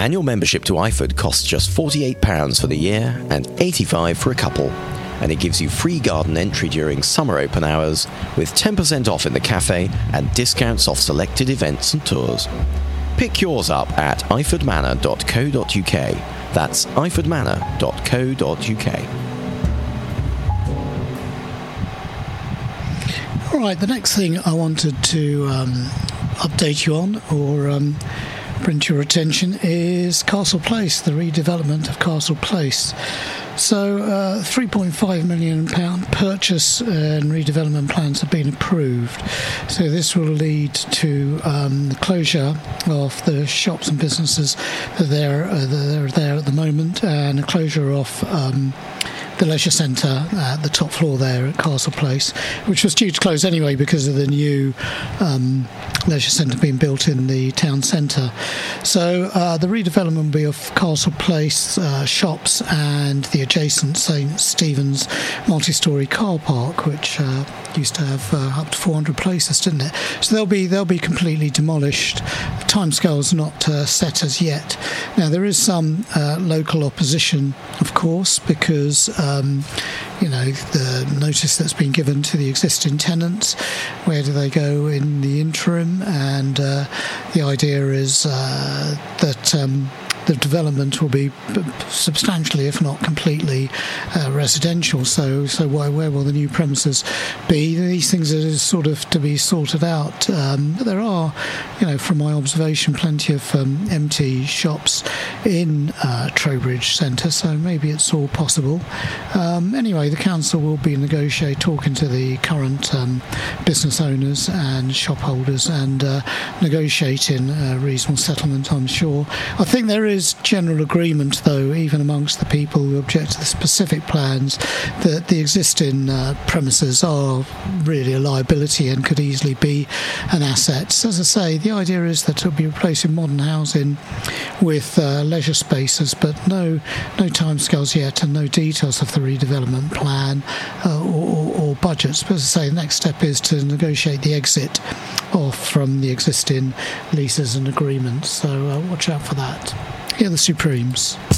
Annual membership to IFOD costs just £48 for the year and £85 for a couple, and it gives you free garden entry during summer open hours with 10% off in the cafe and discounts off selected events and tours. Pick yours up at ifordmanor.co.uk. That's ifordmanor.co.uk. All right, the next thing I wanted to update you on, or bring to your attention, is Castle Place, the redevelopment of Castle Place. So £3.5 million purchase and redevelopment plans have been approved. So this will lead to the closure of the shops and businesses that are there at the moment, and a closure of the leisure centre at the top floor there at Castle Place, which was due to close anyway because of the new leisure centre being built in the town centre. So the redevelopment will be of Castle Place shops and the adjacent St Stephen's multi-storey car park, which used to have up to 400 places, didn't it? So they'll be completely demolished. Timescale's not set as yet. Now there is some local opposition, of course, because the notice that's been given to the existing tenants, where do they go in the interim? And the idea is that the development will be substantially, if not completely, residential. So where will the new premises be? These things are sort of to be sorted out. But there are, from my observation, plenty of empty shops in Trowbridge Centre, so maybe it's all possible. Anyway, the council will be talking to the current business owners and shop holders and negotiating a reasonable settlement, I'm sure. I think there is general agreement, though, even amongst the people who object to the specific plans, that the existing premises are really a liability and could easily be an asset. So, as I say, the idea is that it'll be replacing modern housing with leisure spaces, but no timescales yet and no details of the redevelopment plan or budgets. But as I say, the next step is to negotiate the exit from the existing leases and agreements. So watch out for that. Here are the Supremes.